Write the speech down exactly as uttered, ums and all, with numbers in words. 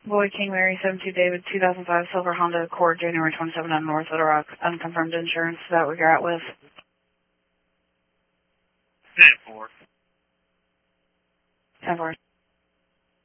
Boy King Mary seven two David two thousand five Silver Honda Accord January twenty-seventh on North Little Rock. Unconfirmed insurance. Is that what you're at with? ten four. ten four.